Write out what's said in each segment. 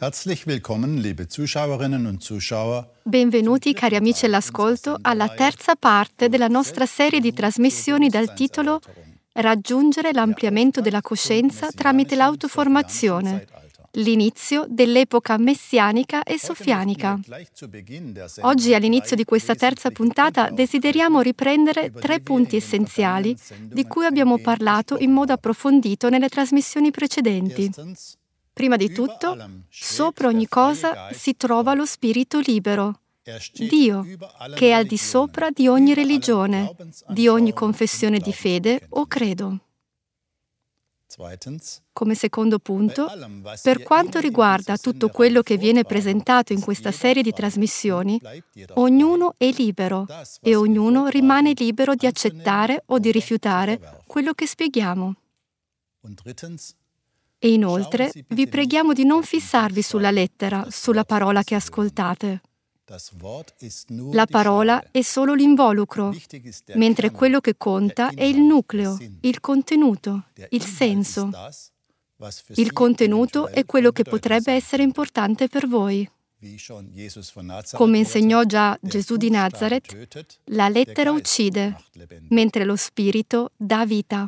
Herzlich willkommen, liebe Zuschauerinnen und Zuschauer. Benvenuti cari amici all'ascolto alla terza parte della nostra serie di trasmissioni dal titolo Raggiungere l'ampliamento della coscienza tramite l'autoformazione, l'inizio dell'epoca messianica e sofianica. Oggi all'inizio di questa terza puntata desideriamo riprendere 3 punti essenziali di cui abbiamo parlato in modo approfondito nelle trasmissioni precedenti. Prima di tutto, sopra ogni cosa si trova lo spirito libero, Dio, che è al di sopra di ogni religione, di ogni confessione di fede o credo. Come secondo punto, per quanto riguarda tutto quello che viene presentato in questa serie di trasmissioni, ognuno è libero e ognuno rimane libero di accettare o di rifiutare quello che spieghiamo. E inoltre vi preghiamo di non fissarvi sulla lettera, sulla parola che ascoltate. La parola è solo l'involucro, mentre quello che conta è il nucleo, il contenuto, il senso. Il contenuto è quello che potrebbe essere importante per voi. Come insegnò già Gesù di Nazareth, la lettera uccide, mentre lo spirito dà vita.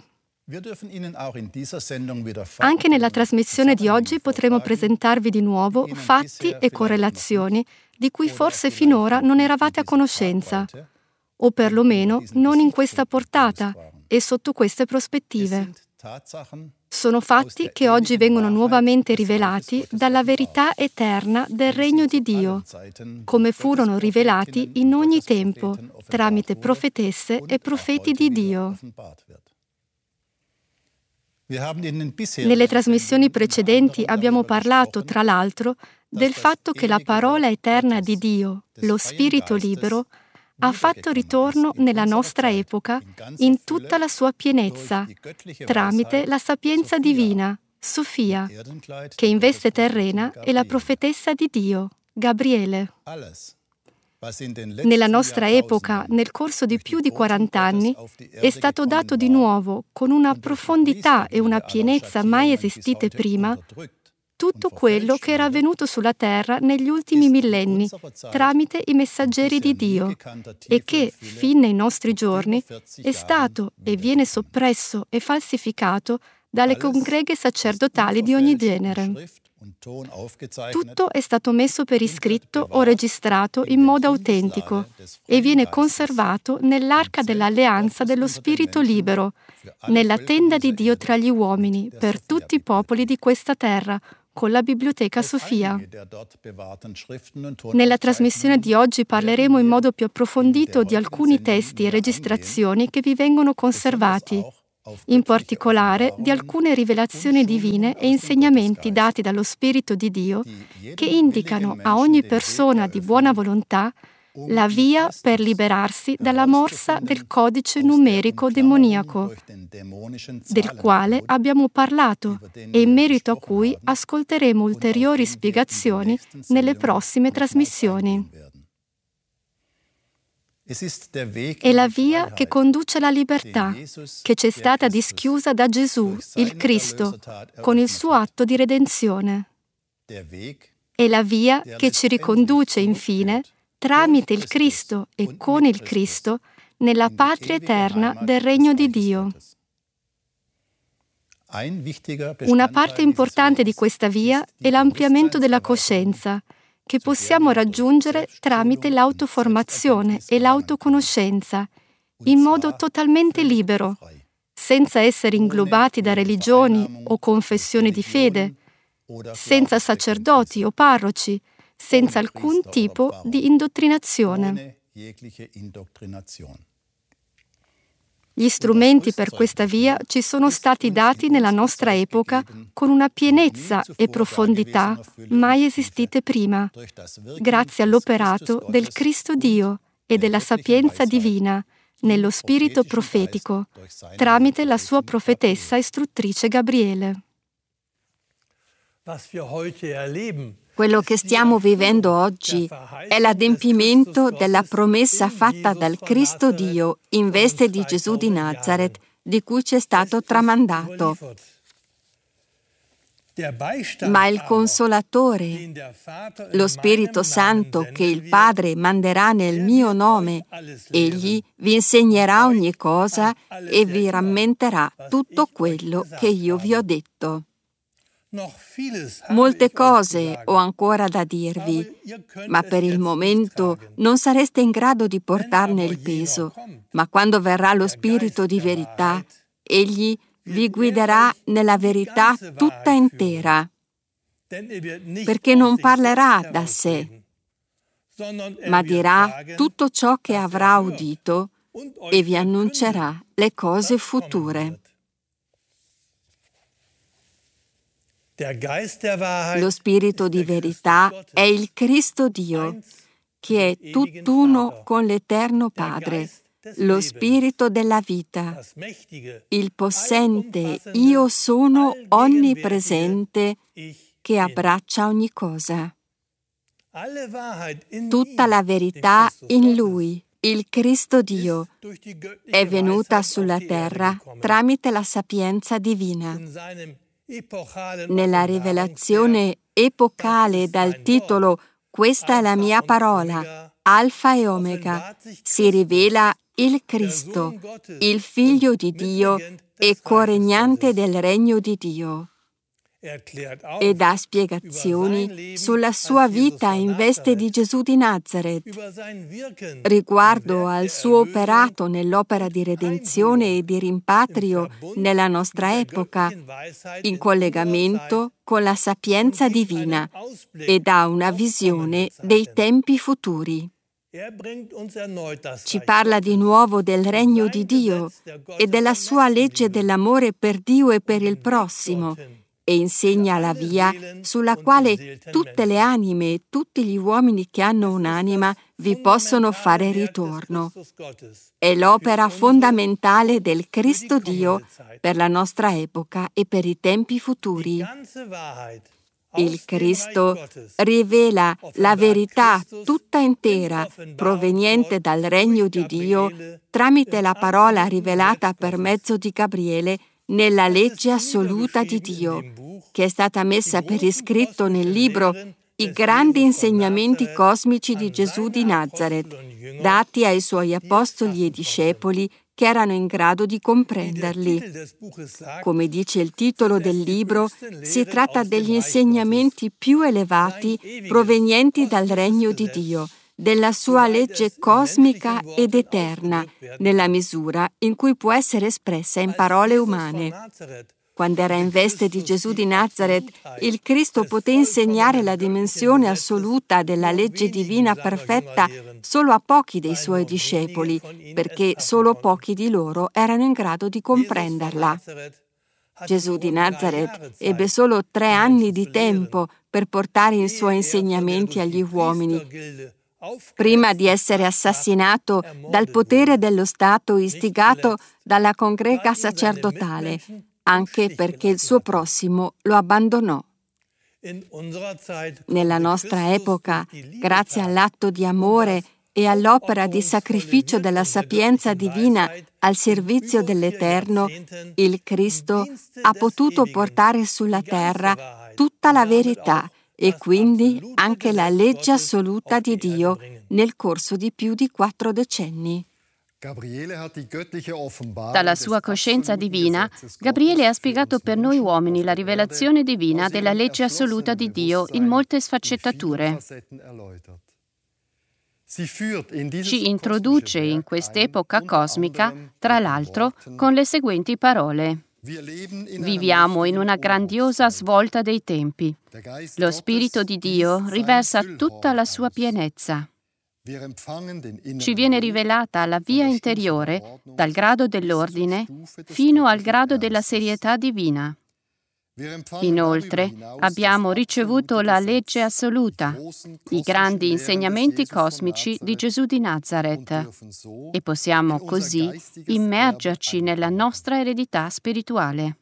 Anche nella trasmissione di oggi potremo presentarvi di nuovo fatti e correlazioni di cui forse finora non eravate a conoscenza, o perlomeno non in questa portata e sotto queste prospettive. Sono fatti che oggi vengono nuovamente rivelati dalla verità eterna del Regno di Dio, come furono rivelati in ogni tempo tramite profetesse e profeti di Dio. Nelle trasmissioni precedenti abbiamo parlato, tra l'altro, del fatto che la parola eterna di Dio, lo Spirito libero, ha fatto ritorno nella nostra epoca in tutta la sua pienezza, tramite la sapienza divina, Sofia, che in veste terrena è la profetessa di Dio, Gabriele. Nella nostra epoca, nel corso di più di 40 anni, è stato dato di nuovo, con una profondità e una pienezza mai esistite prima, tutto quello che era avvenuto sulla terra negli ultimi millenni tramite i messaggeri di Dio e che, fin nei nostri giorni, è stato e viene soppresso e falsificato dalle congreghe sacerdotali di ogni genere. Tutto è stato messo per iscritto o registrato in modo autentico e viene conservato nell'arca dell'alleanza dello Spirito libero, nella tenda di Dio tra gli uomini, per tutti i popoli di questa terra, con la Biblioteca Sofia. Nella trasmissione di oggi parleremo in modo più approfondito di alcuni testi e registrazioni che vi vengono conservati, in particolare di alcune rivelazioni divine e insegnamenti dati dallo Spirito di Dio che indicano a ogni persona di buona volontà la via per liberarsi dalla morsa del codice numerico demoniaco, del quale abbiamo parlato e in merito a cui ascolteremo ulteriori spiegazioni nelle prossime trasmissioni. È la via che conduce alla libertà, che ci è stata dischiusa da Gesù, il Cristo, con il suo atto di redenzione. È la via che ci riconduce, infine, tramite il Cristo e con il Cristo, nella patria eterna del Regno di Dio. Una parte importante di questa via è l'ampliamento della coscienza, che possiamo raggiungere tramite l'autoformazione e l'autoconoscenza, in modo totalmente libero, senza essere inglobati da religioni o confessioni di fede, senza sacerdoti o parroci, senza alcun tipo di indottrinazione. Gli strumenti per questa via ci sono stati dati nella nostra epoca con una pienezza e profondità mai esistite prima, grazie all'operato del Cristo Dio e della sapienza divina nello spirito profetico, tramite la sua profetessa istruttrice Gabriele. Quello che stiamo vivendo oggi è l'adempimento della promessa fatta dal Cristo Dio in veste di Gesù di Nazareth, di cui ci è stato tramandato. Ma il Consolatore, lo Spirito Santo che il Padre manderà nel mio nome, egli vi insegnerà ogni cosa e vi rammenterà tutto quello che io vi ho detto. Molte cose ho ancora da dirvi, ma per il momento non sareste in grado di portarne il peso. Ma quando verrà lo Spirito di verità, egli vi guiderà nella verità tutta intera, perché non parlerà da sé, ma dirà tutto ciò che avrà udito e vi annuncerà le cose future. Lo Spirito di verità è il Cristo Dio, che è tutt'uno con l'Eterno Padre, lo Spirito della vita, il possente Io sono onnipresente che abbraccia ogni cosa. Tutta la verità in Lui, il Cristo Dio, è venuta sulla terra tramite la sapienza divina. Nella rivelazione epocale dal titolo "Questa è la mia parola", Alfa e Omega, si rivela il Cristo, il Figlio di Dio e coregnante del regno di Dio. E dà spiegazioni sulla sua vita in veste di Gesù di Nazaret, riguardo al suo operato nell'opera di redenzione e di rimpatrio nella nostra epoca, in collegamento con la sapienza divina, e dà una visione dei tempi futuri. Ci parla di nuovo del regno di Dio e della sua legge dell'amore per Dio e per il prossimo, e insegna la via sulla quale tutte le anime e tutti gli uomini che hanno un'anima vi possono fare ritorno. È l'opera fondamentale del Cristo Dio per la nostra epoca e per i tempi futuri. Il Cristo rivela la verità tutta intera proveniente dal regno di Dio tramite la parola rivelata per mezzo di Gabriele nella legge assoluta di Dio, che è stata messa per iscritto nel libro I grandi insegnamenti cosmici di Gesù di Nazaret, dati ai suoi apostoli e discepoli che erano in grado di comprenderli. Come dice il titolo del libro, si tratta degli insegnamenti più elevati provenienti dal regno di Dio, della sua legge cosmica ed eterna, nella misura in cui può essere espressa in parole umane. Quando era in veste di Gesù di Nazaret, il Cristo poté insegnare la dimensione assoluta della legge divina perfetta solo a pochi dei suoi discepoli, perché solo pochi di loro erano in grado di comprenderla. Gesù di Nazaret ebbe solo 3 anni di tempo per portare i suoi insegnamenti agli uomini, prima di essere assassinato dal potere dello Stato istigato dalla congrega sacerdotale, anche perché il suo prossimo lo abbandonò. Nella nostra epoca, grazie all'atto di amore e all'opera di sacrificio della sapienza divina al servizio dell'Eterno, il Cristo ha potuto portare sulla terra tutta la verità e quindi anche la legge assoluta di Dio nel corso di più di 4 decenni. Dalla sua coscienza divina, Gabriele ha spiegato per noi uomini la rivelazione divina della legge assoluta di Dio in molte sfaccettature. Ci introduce in quest'epoca cosmica, tra l'altro, con le seguenti parole. Viviamo in una grandiosa svolta dei tempi. Lo Spirito di Dio riversa tutta la sua pienezza. Ci viene rivelata la via interiore dal grado dell'ordine fino al grado della serietà divina. Inoltre abbiamo ricevuto la legge assoluta, i grandi insegnamenti cosmici di Gesù di Nazaret, e possiamo così immergerci nella nostra eredità spirituale.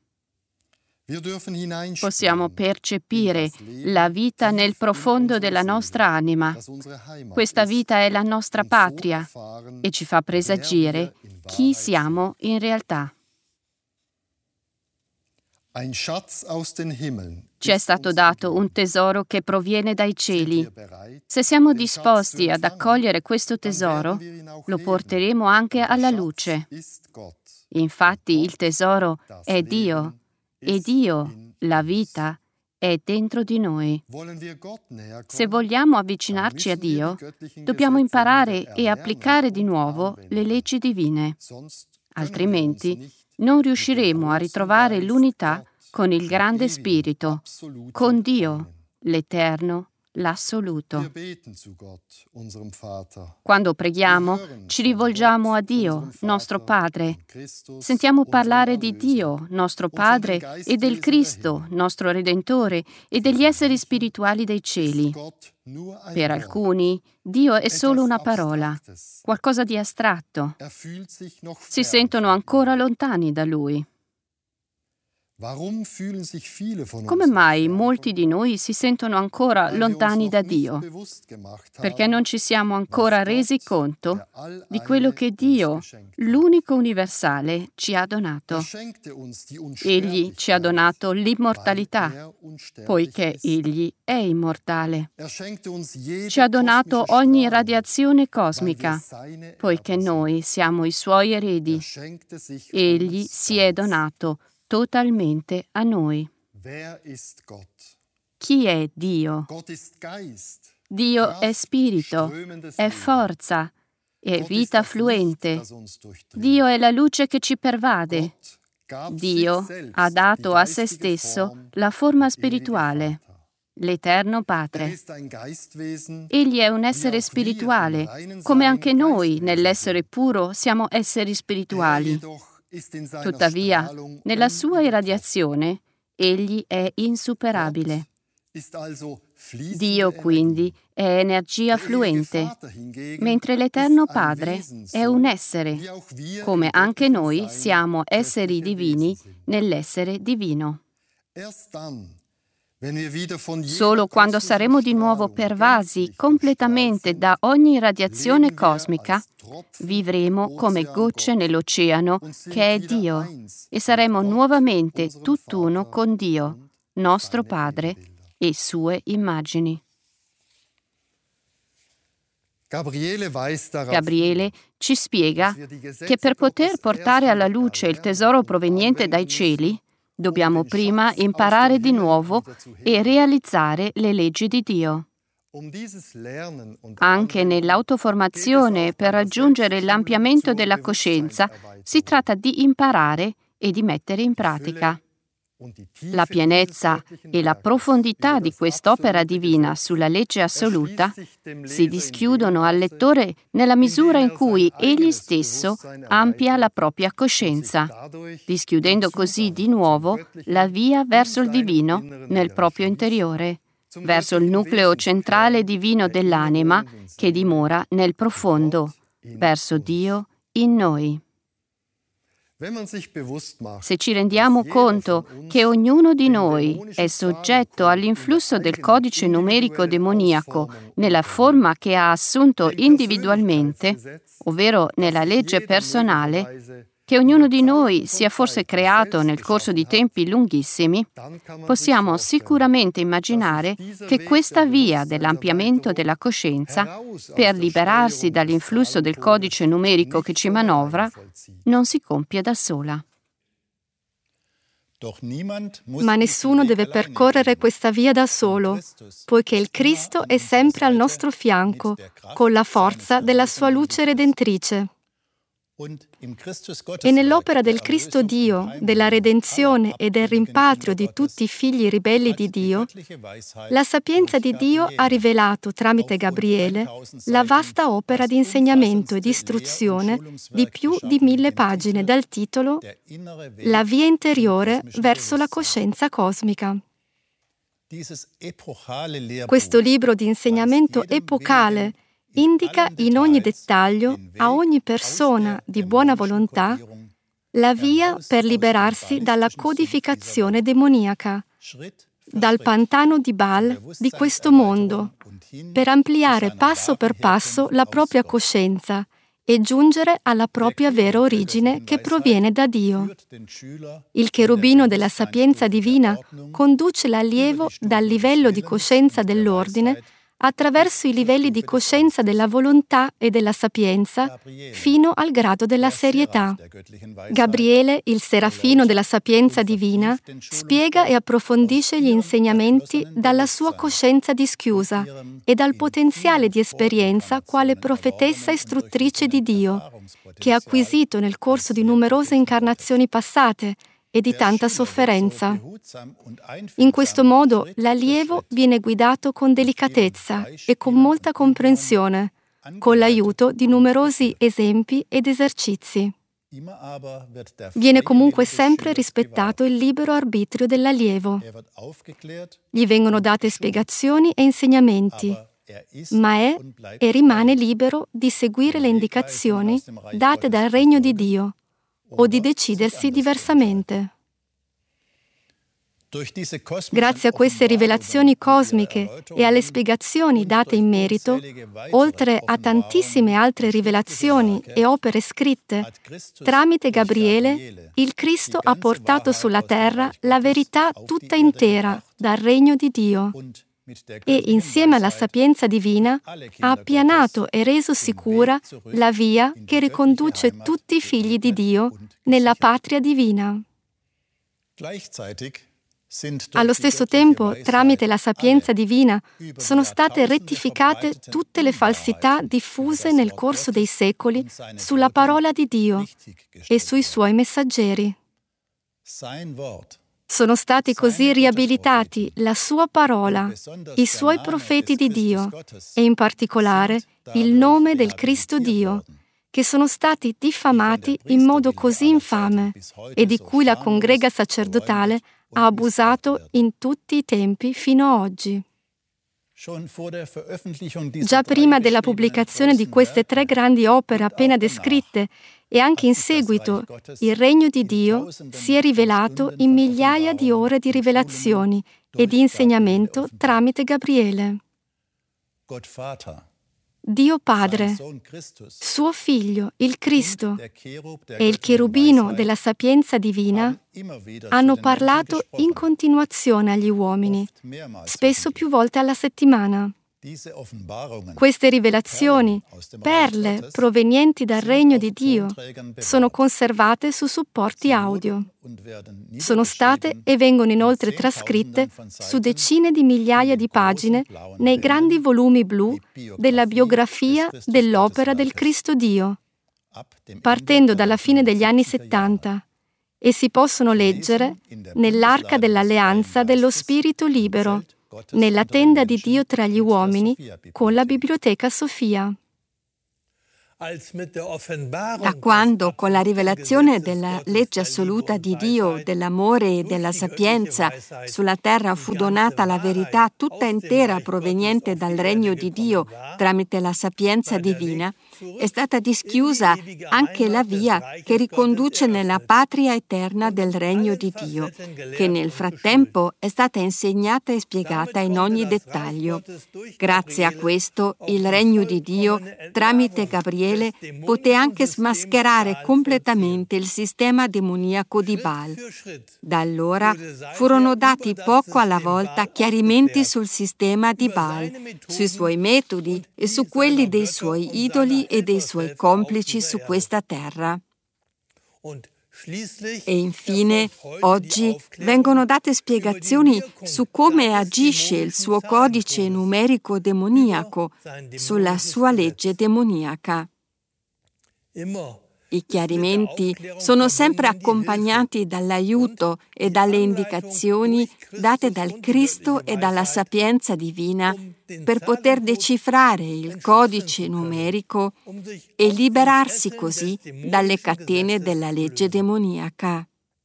Possiamo percepire la vita nel profondo della nostra anima. Questa vita è la nostra patria e ci fa presagire chi siamo in realtà. Ci è stato dato un tesoro che proviene dai cieli. Se siamo disposti ad accogliere questo tesoro, lo porteremo anche alla luce. Infatti il tesoro è Dio e Dio, la vita, è dentro di noi. Se vogliamo avvicinarci a Dio, dobbiamo imparare e applicare di nuovo le leggi divine. Altrimenti non riusciremo a ritrovare l'unità con il grande Spirito, con Dio, l'Eterno, l'Assoluto. Quando preghiamo, ci rivolgiamo a Dio, nostro Padre. Sentiamo parlare di Dio, nostro Padre, e del Cristo, nostro Redentore, e degli esseri spirituali dei cieli. Per alcuni, Dio è solo una parola, qualcosa di astratto. Si sentono ancora lontani da Lui. Come mai molti di noi si sentono ancora lontani da Dio? Perché non ci siamo ancora resi conto di quello che Dio, l'unico universale, ci ha donato. Egli ci ha donato l'immortalità, poiché Egli è immortale. Ci ha donato ogni radiazione cosmica, poiché noi siamo i Suoi eredi. Egli si è donato totalmente a noi. Chi è Dio? Dio è spirito, è forza, è vita fluente. Dio è la luce che ci pervade. Dio ha dato a se stesso la forma spirituale, l'Eterno Padre. Egli è un essere spirituale, come anche noi nell'essere puro siamo esseri spirituali. Tuttavia, nella sua irradiazione, egli è insuperabile. Dio, quindi, è energia fluente, mentre l'Eterno Padre è un essere, come anche noi siamo esseri divini nell'essere divino. Solo quando saremo di nuovo pervasi completamente da ogni radiazione cosmica, vivremo come gocce nell'oceano che è Dio e saremo nuovamente tutt'uno con Dio, nostro Padre, e sue immagini. Gabriele ci spiega che per poter portare alla luce il tesoro proveniente dai cieli, dobbiamo prima imparare di nuovo e realizzare le leggi di Dio. Anche nell'autoformazione per raggiungere l'ampliamento della coscienza si tratta di imparare e di mettere in pratica. La pienezza e la profondità di quest'opera divina sulla legge assoluta si dischiudono al lettore nella misura in cui egli stesso amplia la propria coscienza, dischiudendo così di nuovo la via verso il divino nel proprio interiore, verso il nucleo centrale divino dell'anima che dimora nel profondo, verso Dio in noi. Se ci rendiamo conto che ognuno di noi è soggetto all'influsso del codice numerico demoniaco nella forma che ha assunto individualmente, ovvero nella legge personale, che ognuno di noi sia forse creato nel corso di tempi lunghissimi, possiamo sicuramente immaginare che questa via dell'ampliamento della coscienza, per liberarsi dall'influsso del codice numerico che ci manovra, non si compie da sola. Ma nessuno deve percorrere questa via da solo, poiché il Cristo è sempre al nostro fianco, con la forza della sua luce redentrice. E nell'opera del Cristo Dio, della redenzione e del rimpatrio di tutti i figli ribelli di Dio, la sapienza di Dio ha rivelato tramite Gabriele la vasta opera di insegnamento e di istruzione di più di 1000 pagine dal titolo La via interiore verso la coscienza cosmica. Questo libro di insegnamento epocale indica in ogni dettaglio a ogni persona di buona volontà la via per liberarsi dalla codificazione demoniaca, dal pantano di Baal di questo mondo, per ampliare passo per passo la propria coscienza e giungere alla propria vera origine che proviene da Dio. Il cherubino della sapienza divina conduce l'allievo dal livello di coscienza dell'ordine attraverso i livelli di coscienza della volontà e della sapienza fino al grado della serietà. Gabriele, il serafino della sapienza divina, spiega e approfondisce gli insegnamenti dalla sua coscienza dischiusa e dal potenziale di esperienza quale profetessa istruttrice di Dio, che ha acquisito nel corso di numerose incarnazioni passate e di tanta sofferenza. In questo modo l'allievo viene guidato con delicatezza e con molta comprensione, con l'aiuto di numerosi esempi ed esercizi. Viene comunque sempre rispettato il libero arbitrio dell'allievo. Gli vengono date spiegazioni e insegnamenti, ma è e rimane libero di seguire le indicazioni date dal regno di Dio o di decidersi diversamente. Grazie a queste rivelazioni cosmiche e alle spiegazioni date in merito, oltre a tantissime altre rivelazioni e opere scritte, tramite Gabriele, il Cristo ha portato sulla terra la verità tutta intera dal regno di Dio e, insieme alla sapienza divina, ha appianato e reso sicura la via che riconduce tutti i figli di Dio nella patria divina. Allo stesso tempo, tramite la sapienza divina, sono state rettificate tutte le falsità diffuse nel corso dei secoli sulla parola di Dio e sui suoi messaggeri. Sono stati così riabilitati la sua parola, i suoi profeti di Dio e in particolare il nome del Cristo Dio, che sono stati diffamati in modo così infame e di cui la congrega sacerdotale ha abusato in tutti i tempi fino ad oggi. Già prima della pubblicazione di queste 3 grandi opere appena descritte e anche in seguito, il regno di Dio si è rivelato in migliaia di ore di rivelazioni e di insegnamento tramite Gabriele. Dio Padre, suo Figlio, il Cristo, e il cherubino della sapienza divina hanno parlato in continuazione agli uomini, spesso più volte alla settimana. Queste rivelazioni, perle provenienti dal regno di Dio, sono conservate su supporti audio. Sono state e vengono inoltre trascritte su decine di migliaia di pagine nei grandi volumi blu della biografia dell'opera del Cristo Dio, partendo dalla fine degli anni 70, e si possono leggere nell'Arca dell'Alleanza dello Spirito Libero, nella tenda di Dio tra gli uomini, con la Biblioteca Sofia. Da quando, con la rivelazione della legge assoluta di Dio, dell'amore e della sapienza, sulla terra fu donata la verità tutta intera proveniente dal regno di Dio tramite la sapienza divina, è stata dischiusa anche la via che riconduce nella patria eterna del regno di Dio, che nel frattempo è stata insegnata e spiegata in ogni dettaglio. Grazie a questo, il regno di Dio, tramite Gabriele, poté anche smascherare completamente il sistema demoniaco di Baal. Da allora furono dati poco alla volta chiarimenti sul sistema di Baal, sui suoi metodi e su quelli dei suoi idoli e dei suoi complici su questa terra. E infine, oggi vengono date spiegazioni su come agisce il suo codice numerico demoniaco, sulla sua legge demoniaca. I chiarimenti sono sempre accompagnati dall'aiuto e dalle indicazioni date dal Cristo e dalla sapienza divina per poter decifrare il codice numerico e liberarsi così dalle catene della legge demoniaca.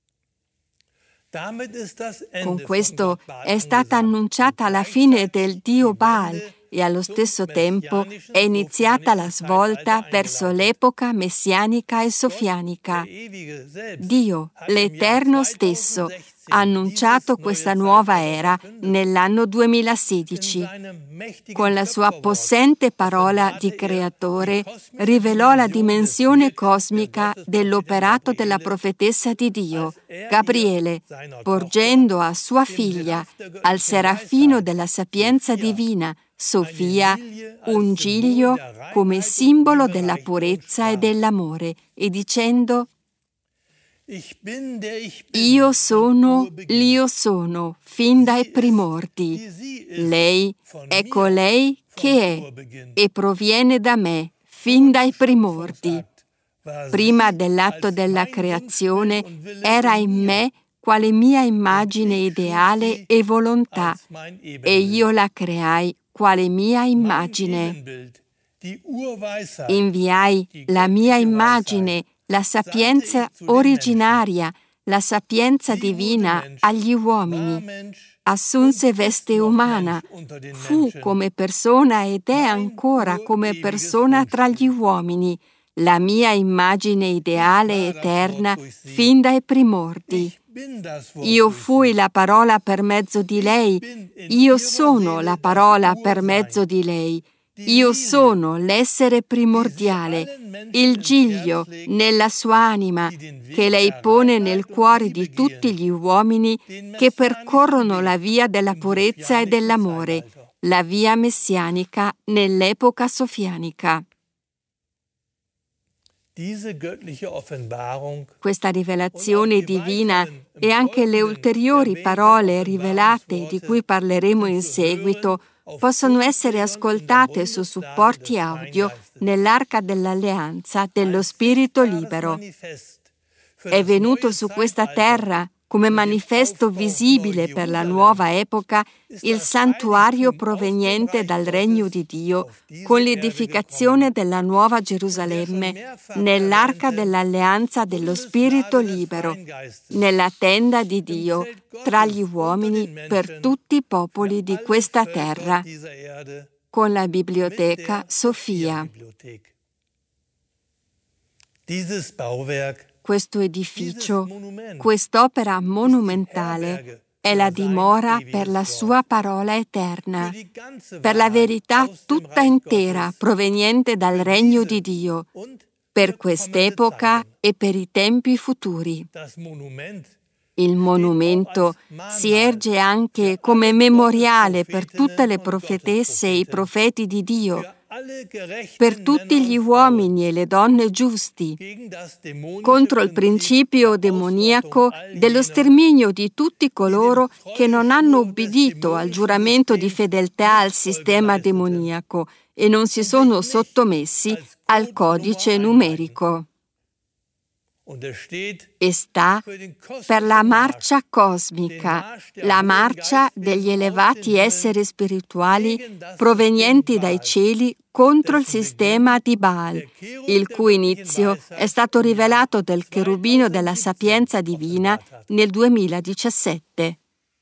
Con questo è stata annunciata la fine del dio Baal e allo stesso tempo è iniziata la svolta verso l'epoca messianica e sofianica. Dio, l'Eterno stesso, ha annunciato questa nuova era nell'anno 2016. Con la sua possente parola di creatore rivelò la dimensione cosmica dell'operato della profetessa di Dio, Gabriele, porgendo a sua figlia, al serafino della sapienza divina, Sofia, un giglio come simbolo della purezza e dell'amore, e dicendo: Io sono l'Io sono, fin dai primordi. Lei è colei che è e proviene da me, fin dai primordi. Prima dell'atto della creazione era in me quale mia immagine ideale e volontà, e io la creai quale mia immagine. Inviai la mia immagine, la sapienza originaria, la sapienza divina agli uomini. Assunse veste umana, fu come persona ed è ancora come persona tra gli uomini, la mia immagine ideale eterna fin dai primordi. Io fui la parola per mezzo di lei, io sono la parola per mezzo di lei, io sono l'essere primordiale, il giglio nella sua anima che lei pone nel cuore di tutti gli uomini che percorrono la via della purezza e dell'amore, la via messianica nell'epoca sofianica. Questa rivelazione divina e anche le ulteriori parole rivelate di cui parleremo in seguito possono essere ascoltate su supporti audio nell'Arca dell'Alleanza dello Spirito Libero. È venuto su questa terra come manifesto visibile per la nuova epoca il santuario proveniente dal Regno di Dio con l'edificazione della Nuova Gerusalemme nell'Arca dell'Alleanza dello Spirito Libero, nella tenda di Dio tra gli uomini per tutti i popoli di questa terra, con la biblioteca Sofia. Questo edificio, quest'opera monumentale, è la dimora per la sua parola eterna, per la verità tutta intera proveniente dal Regno di Dio, per quest'epoca e per i tempi futuri. Il monumento si erge anche come memoriale per tutte le profetesse e i profeti di Dio, per tutti gli uomini e le donne giusti, contro il principio demoniaco dello sterminio di tutti coloro che non hanno ubbidito al giuramento di fedeltà al sistema demoniaco e non si sono sottomessi al codice numerico. E sta per la marcia cosmica, la marcia degli elevati esseri spirituali provenienti dai cieli contro il sistema di Baal, il cui inizio è stato rivelato dal cherubino della sapienza divina nel 2017.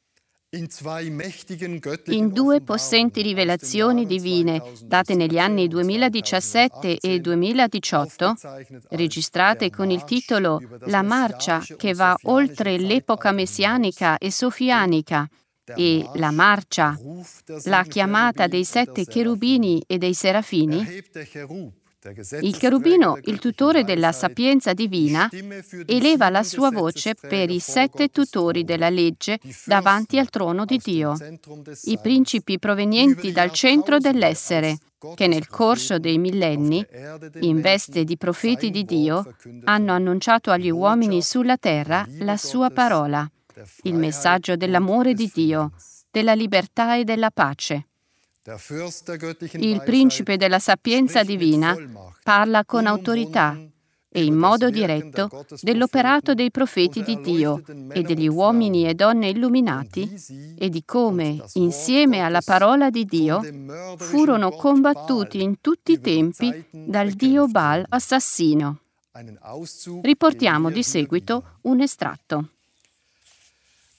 In due possenti rivelazioni divine date negli anni 2017 e 2018, registrate con il titolo La marcia che va oltre l'epoca messianica e sofianica e La marcia, la chiamata dei 7 cherubini e dei serafini, il cherubino, il tutore della sapienza divina, eleva la sua voce per i 7 tutori della legge davanti al trono di Dio, i principi provenienti dal centro dell'essere, che nel corso dei millenni, in veste di profeti di Dio, hanno annunciato agli uomini sulla terra la sua parola, il messaggio dell'amore di Dio, della libertà e della pace. Il principe della sapienza divina parla con autorità e in modo diretto dell'operato dei profeti di Dio e degli uomini e donne illuminati e di come, insieme alla parola di Dio, furono combattuti in tutti i tempi dal dio Baal assassino. Riportiamo di seguito un estratto.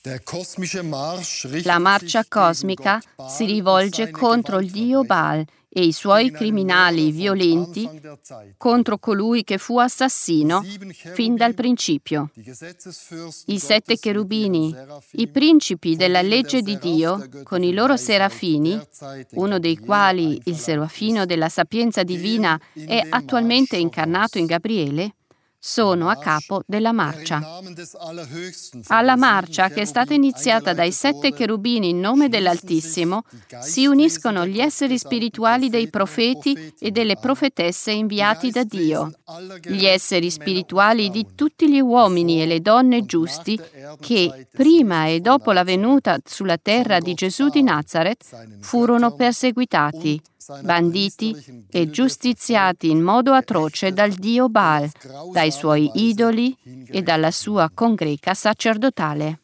La marcia cosmica si rivolge contro il dio Baal e i suoi criminali violenti contro colui che fu assassino fin dal principio. I 7 cherubini, i principi della legge di Dio, con i loro serafini, uno dei quali, il serafino della sapienza divina, è attualmente incarnato in Gabriele, sono a capo della marcia. Alla marcia, che è stata iniziata dai 7 cherubini in nome dell'Altissimo, si uniscono gli esseri spirituali dei profeti e delle profetesse inviati da Dio, gli esseri spirituali di tutti gli uomini e le donne giusti che, prima e dopo la venuta sulla terra di Gesù di Nazaret, furono perseguitati, banditi e giustiziati in modo atroce dal dio Baal, dai suoi idoli e dalla sua congrega sacerdotale.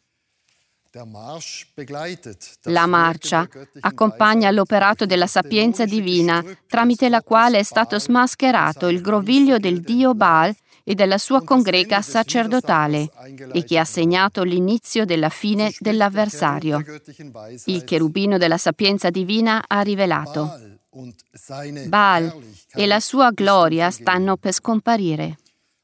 La marcia accompagna l'operato della sapienza divina, tramite la quale è stato smascherato il groviglio del dio Baal e della sua congrega sacerdotale, e che ha segnato l'inizio della fine dell'avversario. Il cherubino della sapienza divina ha rivelato: Baal e la sua gloria stanno per scomparire.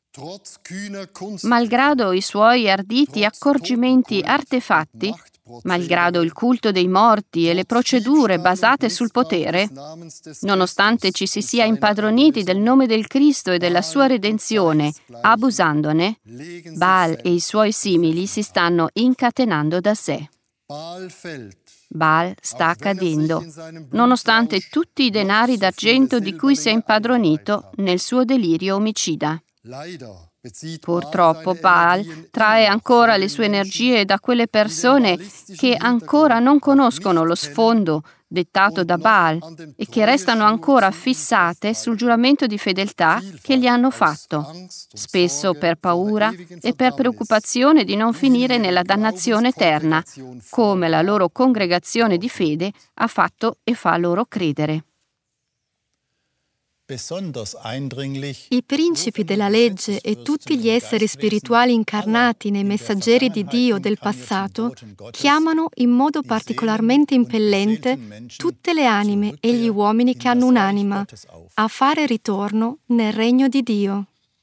Malgrado i suoi arditi accorgimenti artefatti, malgrado il culto dei morti e le procedure basate sul potere, nonostante ci si sia impadroniti del nome del Cristo e della sua redenzione, abusandone, Baal e i suoi simili si stanno incatenando da sé. Baal sta cadendo, nonostante tutti i denari d'argento di cui si è impadronito nel suo delirio omicida. Purtroppo Baal trae ancora le sue energie da quelle persone che ancora non conoscono lo sfondo dettato da Baal e che restano ancora fissate sul giuramento di fedeltà che gli hanno fatto, spesso per paura e per preoccupazione di non finire nella dannazione eterna, come la loro congregazione di fede ha fatto e fa loro credere. I principi della legge e tutti gli esseri spirituali incarnati nei messaggeri di Dio del passato chiamano in modo particolarmente impellente tutte le anime e gli uomini che hanno un'anima a fare ritorno nel regno di Dio.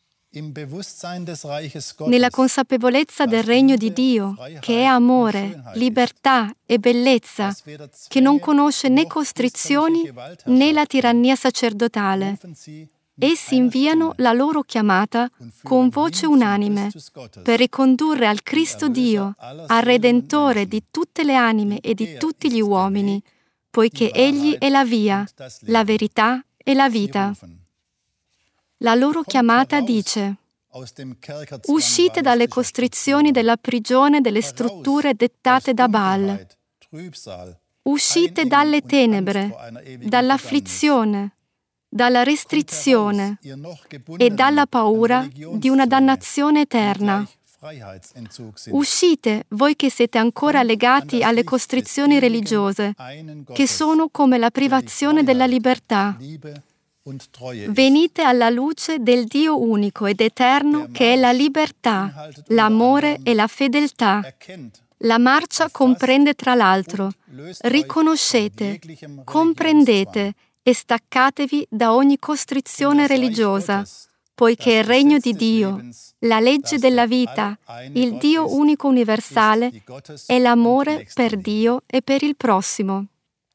Nella consapevolezza del regno di Dio, che è amore, libertà e bellezza, che non conosce né costrizioni né la tirannia sacerdotale, essi inviano la loro chiamata con voce unanime per ricondurre al Cristo Dio, al Redentore di tutte le anime e di tutti gli uomini, poiché Egli è la via, la verità e la vita. La loro chiamata dice: uscite dalle costrizioni della prigione delle strutture dettate da Baal. Uscite dalle tenebre, dall'afflizione, dalla restrizione e dalla paura di una dannazione eterna. Uscite, voi che siete ancora legati alle costrizioni religiose, che sono come la privazione della libertà. Venite alla luce del Dio unico ed eterno che è la libertà, l'amore e la fedeltà. La marcia comprende tra l'altro: riconoscete, comprendete e staccatevi da ogni costrizione religiosa, poiché il regno di Dio, la legge della vita, il Dio unico universale, è l'amore per Dio e per il prossimo.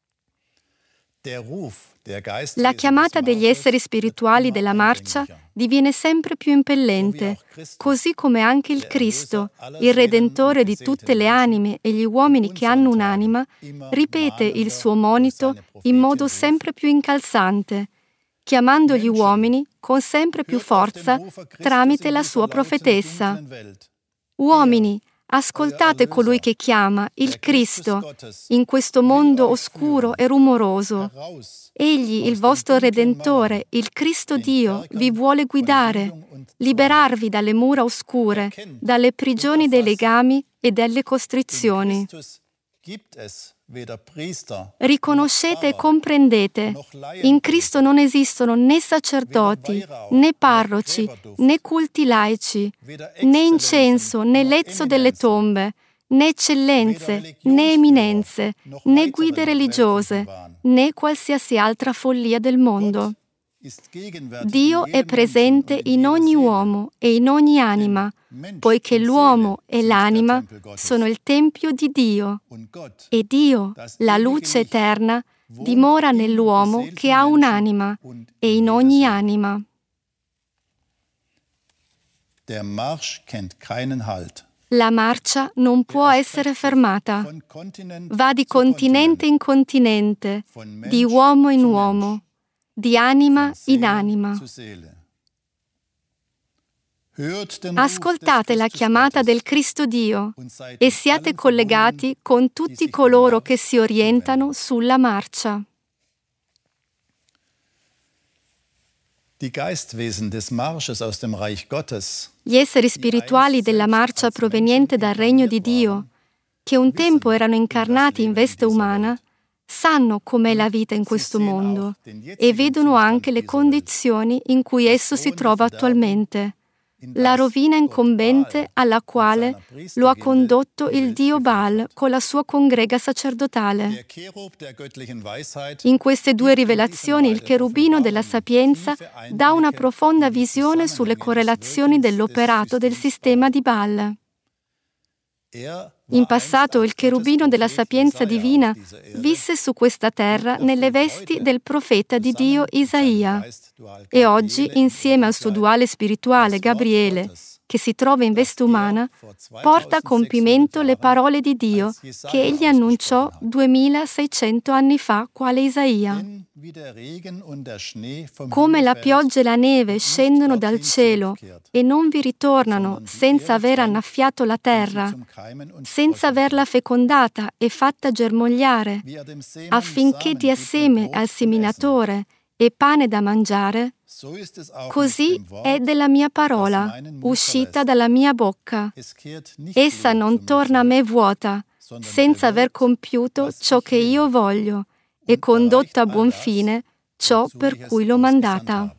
La chiamata degli esseri spirituali della marcia diviene sempre più impellente, così come anche il Cristo, il Redentore di tutte le anime e gli uomini che hanno un'anima, ripete il suo monito in modo sempre più incalzante, chiamando gli uomini con sempre più forza tramite la sua profetessa. Uomini, ascoltate colui che chiama, il Cristo, in questo mondo oscuro e rumoroso. Egli, il vostro Redentore, il Cristo Dio, vi vuole guidare, liberarvi dalle mura oscure, dalle prigioni dei legami e dalle costrizioni. Riconoscete e comprendete, in Cristo non esistono né sacerdoti, né parroci, né culti laici, né incenso, né lezzo delle tombe, né eccellenze, né eminenze, né guide religiose, né qualsiasi altra follia del mondo. Dio è presente in ogni uomo e in ogni anima, poiché l'uomo e l'anima sono il tempio di Dio, e Dio, la luce eterna, dimora nell'uomo che ha un'anima e in ogni anima. La marcia non può essere fermata. Va di continente in continente, di uomo in uomo, di anima in anima. Ascoltate la chiamata del Cristo Dio e siate collegati con tutti coloro che si orientano sulla marcia. Gli esseri spirituali della marcia proveniente dal regno di Dio, che un tempo erano incarnati in veste umana, sanno com'è la vita in questo mondo e vedono anche le condizioni in cui esso si trova attualmente, la rovina incombente alla quale lo ha condotto il dio Baal con la sua congrega sacerdotale. In queste due rivelazioni il cherubino della sapienza dà una profonda visione sulle correlazioni dell'operato del sistema di Baal. In passato il cherubino della sapienza divina visse su questa terra nelle vesti del profeta di Dio Isaia e oggi, insieme al suo duale spirituale Gabriele, che si trova in veste umana, porta a compimento le parole di Dio che egli annunciò 2600 anni fa quale Isaia. Come la pioggia e la neve scendono dal cielo e non vi ritornano senza aver annaffiato la terra, senza averla fecondata e fatta germogliare, affinché dia seme al seminatore e pane da mangiare, così è della mia parola, uscita dalla mia bocca. Essa non torna a me vuota, senza aver compiuto ciò che io voglio e condotto a buon fine ciò per cui l'ho mandata.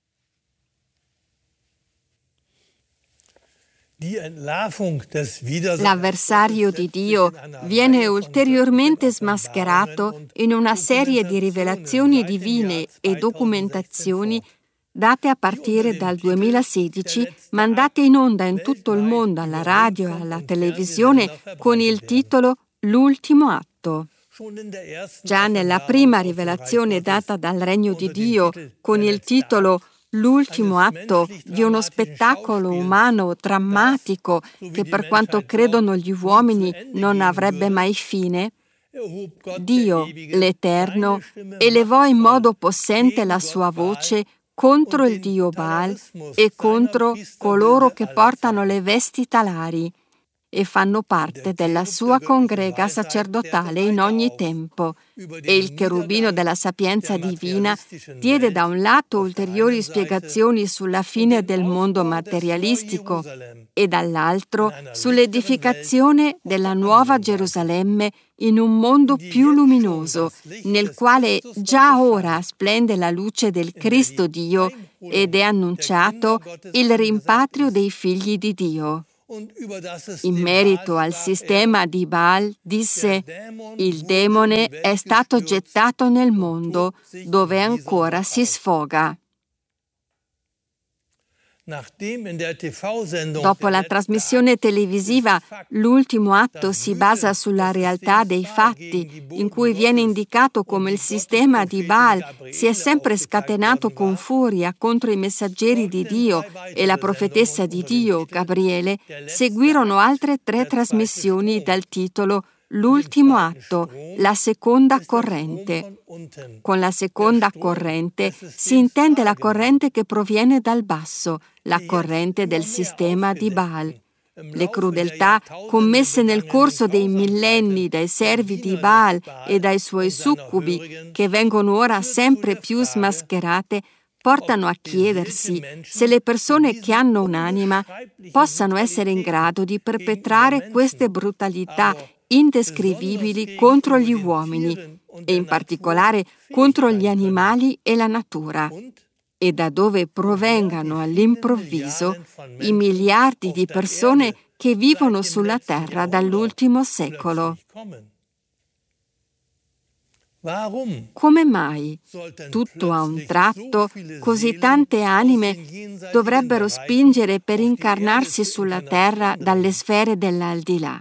L'avversario di Dio viene ulteriormente smascherato in una serie di rivelazioni divine e documentazioni date a partire dal 2016, mandate in onda in tutto il mondo alla radio e alla televisione con il titolo L'ultimo atto. Già nella prima rivelazione data dal Regno di Dio con il titolo L'ultimo atto di uno spettacolo umano drammatico che per quanto credono gli uomini non avrebbe mai fine, Dio, l'Eterno, elevò in modo possente la sua voce contro il dio Baal e contro coloro che portano le vesti talari e fanno parte della sua congrega sacerdotale in ogni tempo. E il cherubino della sapienza divina diede da un lato ulteriori spiegazioni sulla fine del mondo materialistico e dall'altro sull'edificazione della nuova Gerusalemme in un mondo più luminoso, nel quale già ora splende la luce del Cristo Dio ed è annunciato il rimpatrio dei figli di Dio. In merito al sistema di Baal, disse: il demone è stato gettato nel mondo, dove ancora si sfoga. Dopo la trasmissione televisiva, l'ultimo atto si basa sulla realtà dei fatti, in cui viene indicato come il sistema di Baal si è sempre scatenato con furia contro i messaggeri di Dio e la profetessa di Dio, Gabriele. Seguirono altre 3 trasmissioni dal titolo L'ultimo atto, la seconda corrente. Con la seconda corrente si intende la corrente che proviene dal basso, la corrente del sistema di Baal. Le crudeltà commesse nel corso dei millenni dai servi di Baal e dai suoi succubi, che vengono ora sempre più smascherate, portano a chiedersi se le persone che hanno un'anima possano essere in grado di perpetrare queste brutalità indescrivibili contro gli uomini e in particolare contro gli animali e la natura, e da dove provengano all'improvviso i miliardi di persone che vivono sulla terra dall'ultimo secolo. Come mai, tutto a un tratto, così tante anime dovrebbero spingere per incarnarsi sulla terra dalle sfere dell'aldilà?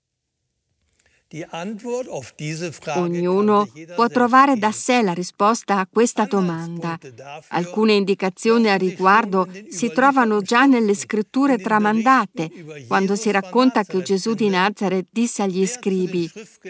Ognuno può trovare da sé la risposta a questa domanda. Alcune indicazioni a riguardo si trovano già nelle scritture tramandate, quando si racconta che Gesù di Nazaret disse agli scribi: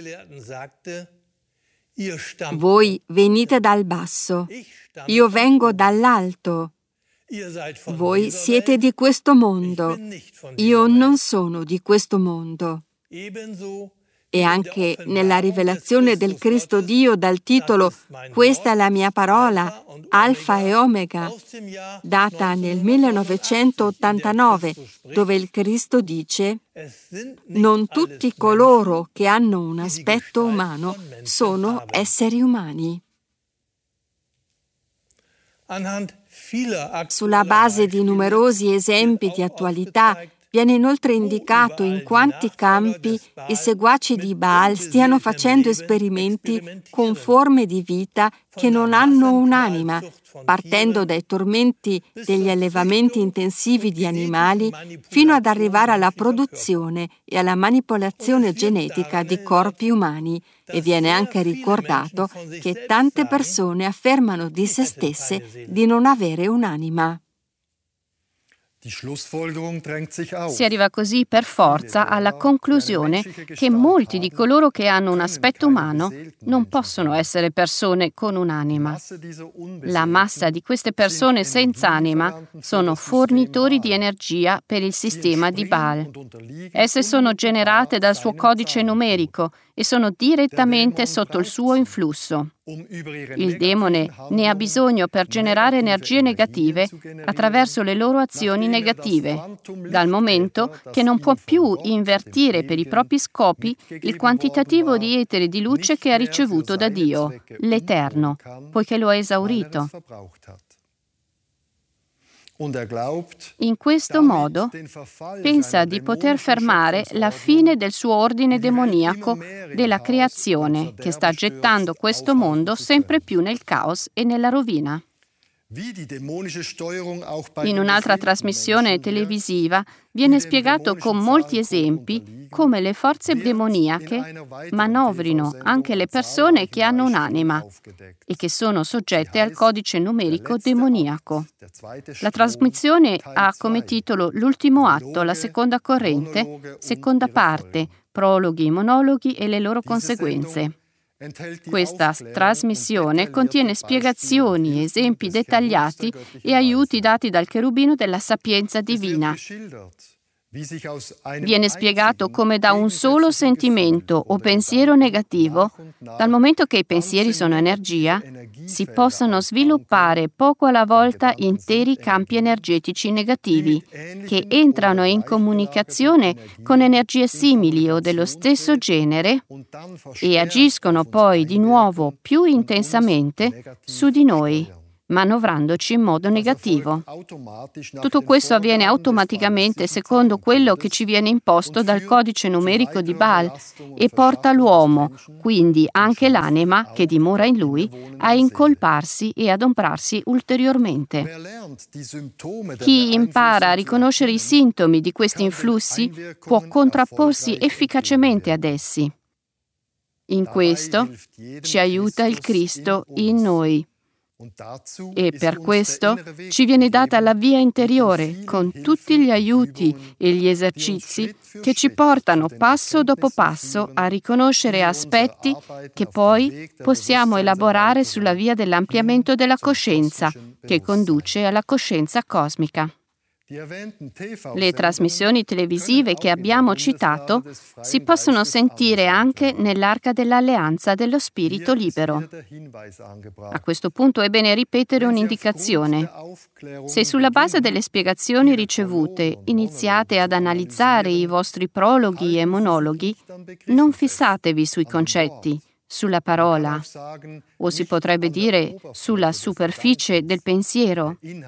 «Voi venite dal basso, io vengo dall'alto. Voi siete di questo mondo, io non sono di questo mondo». E anche nella rivelazione del Cristo Dio dal titolo «Questa è la mia parola, Alfa e Omega», data nel 1989, dove il Cristo dice: «Non tutti coloro che hanno un aspetto umano sono esseri umani». Sulla base di numerosi esempi di attualità, viene inoltre indicato in quanti campi i seguaci di Baal stiano facendo esperimenti con forme di vita che non hanno un'anima, partendo dai tormenti degli allevamenti intensivi di animali fino ad arrivare alla produzione e alla manipolazione genetica di corpi umani. E viene anche ricordato che tante persone affermano di se stesse di non avere un'anima. Si arriva così per forza alla conclusione che molti di coloro che hanno un aspetto umano non possono essere persone con un'anima. La massa di queste persone senza anima sono fornitori di energia per il sistema di Baal. Esse sono generate dal suo codice numerico e sono direttamente sotto il suo influsso. Il demone ne ha bisogno per generare energie negative attraverso le loro azioni negative, dal momento che non può più invertire per i propri scopi il quantitativo di etere di luce che ha ricevuto da Dio, l'Eterno, poiché lo ha esaurito. In questo modo pensa di poter fermare la fine del suo ordine demoniaco della creazione che sta gettando questo mondo sempre più nel caos e nella rovina. In un'altra trasmissione televisiva viene spiegato con molti esempi come le forze demoniache manovrino anche le persone che hanno un'anima e che sono soggette al codice numerico demoniaco. La trasmissione ha come titolo L'ultimo atto, la seconda corrente, seconda parte, prologhi, monologhi e le loro conseguenze. Questa trasmissione contiene spiegazioni, esempi dettagliati e aiuti dati dal cherubino della sapienza divina. Viene spiegato come da un solo sentimento o pensiero negativo, dal momento che i pensieri sono energia, si possano sviluppare poco alla volta interi campi energetici negativi che entrano in comunicazione con energie simili o dello stesso genere e agiscono poi di nuovo più intensamente su di noi, manovrandoci in modo negativo. Tutto questo avviene automaticamente secondo quello che ci viene imposto dal codice numerico di Baal e porta l'uomo, quindi anche l'anima che dimora in lui, a incolparsi e adombrarsi ulteriormente. Chi impara a riconoscere i sintomi di questi influssi può contrapporsi efficacemente ad essi. In questo ci aiuta il Cristo in noi. E per questo ci viene data la via interiore con tutti gli aiuti e gli esercizi che ci portano passo dopo passo a riconoscere aspetti che poi possiamo elaborare sulla via dell'ampliamento della coscienza che conduce alla coscienza cosmica. Le trasmissioni televisive che abbiamo citato si possono sentire anche nell'Arca dell'Alleanza dello Spirito Libero. A questo punto è bene ripetere un'indicazione. Se sulla base delle spiegazioni ricevute iniziate ad analizzare i vostri prologhi e monologhi, non fissatevi sui concetti, sulla parola, o si potrebbe dire sulla superficie del pensiero.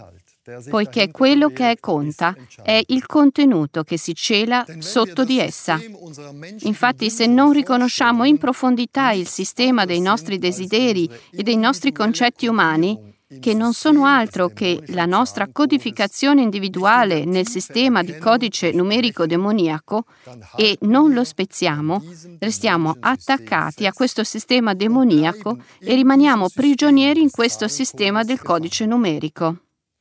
poiché quello che conta è il contenuto che si cela sotto di essa. Infatti, se non riconosciamo in profondità il sistema dei nostri desideri e dei nostri concetti umani, che non sono altro che la nostra codificazione individuale nel sistema di codice numerico demoniaco, e non lo spezziamo, restiamo attaccati a questo sistema demoniaco e rimaniamo prigionieri in questo sistema del codice numerico.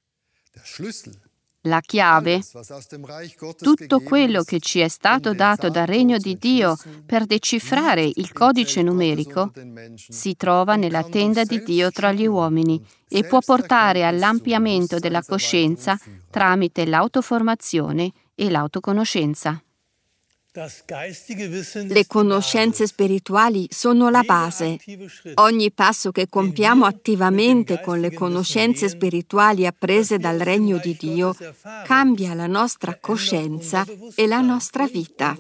La chiave, tutto quello che ci è stato dato dal Regno di Dio per decifrare il codice numerico, si trova nella tenda di Dio tra gli uomini e può portare all'ampliamento della coscienza tramite l'autoformazione e l'autoconoscenza. Le conoscenze spirituali sono la base. Ogni passo che compiamo attivamente con le conoscenze spirituali apprese dal Regno di Dio cambia la nostra coscienza e la nostra vita.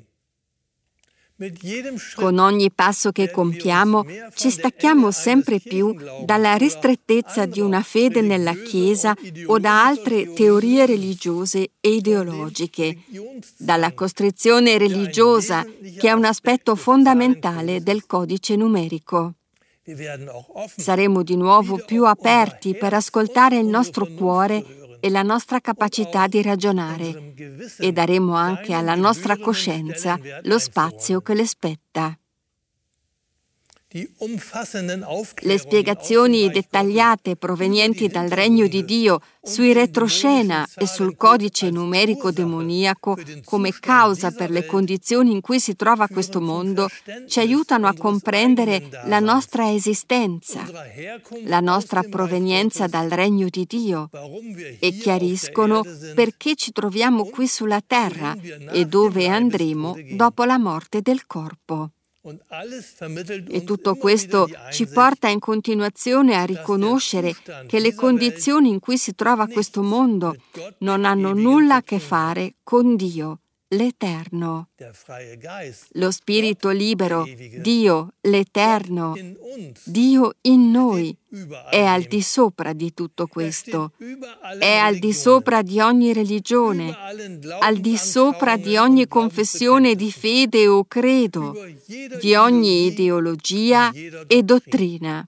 Con ogni passo che compiamo ci stacchiamo sempre più dalla ristrettezza di una fede nella Chiesa o da altre teorie religiose e ideologiche, dalla costrizione religiosa, che è un aspetto fondamentale del codice numerico. Saremo di nuovo più aperti per ascoltare il nostro cuore e la nostra capacità di ragionare, e daremo anche alla nostra coscienza lo spazio che le spetta. Le spiegazioni dettagliate provenienti dal Regno di Dio sui retroscena e sul codice numerico demoniaco come causa per le condizioni in cui si trova questo mondo ci aiutano a comprendere la nostra esistenza, la nostra provenienza dal Regno di Dio, e chiariscono perché ci troviamo qui sulla terra e dove andremo dopo la morte del corpo. E tutto questo ci porta in continuazione a riconoscere che le condizioni in cui si trova questo mondo non hanno nulla a che fare con Dio, l'Eterno. Lo Spirito libero, Dio, l'Eterno, Dio in noi, è al di sopra di tutto questo. È al di sopra di ogni religione, al di sopra di ogni confessione di fede o credo, di ogni ideologia e dottrina.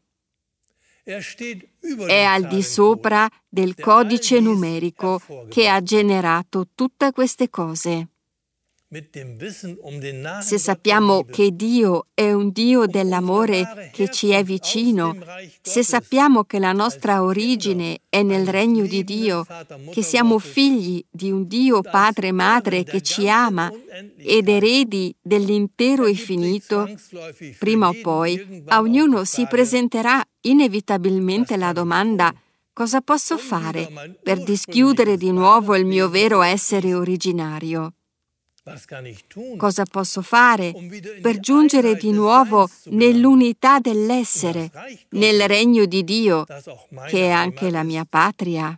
È al di sopra del codice numerico che ha generato tutte queste cose. Se sappiamo che Dio è un Dio dell'amore che ci è vicino, se sappiamo che la nostra origine è nel Regno di Dio, che siamo figli di un Dio Padre e Madre che ci ama ed eredi dell'intero infinito, prima o poi a ognuno si presenterà inevitabilmente la domanda: cosa posso fare per dischiudere di nuovo il mio vero essere originario? Cosa posso fare per giungere di nuovo nell'unità dell'essere, nel Regno di Dio, che è anche la mia patria?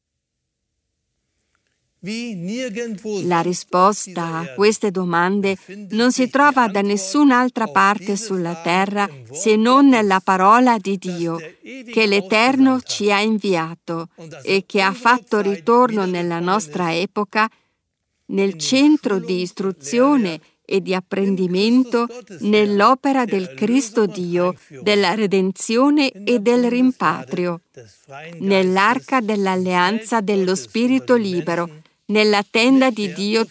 La risposta a queste domande non si trova da nessun'altra parte sulla terra se non nella parola di Dio, che l'Eterno ci ha inviato e che ha fatto ritorno nella nostra epoca nel centro di istruzione e di apprendimento nell'opera del Cristo Dio, della redenzione e del rimpatrio, nell'arca dell'alleanza dello Spirito libero, nella tenda di Dio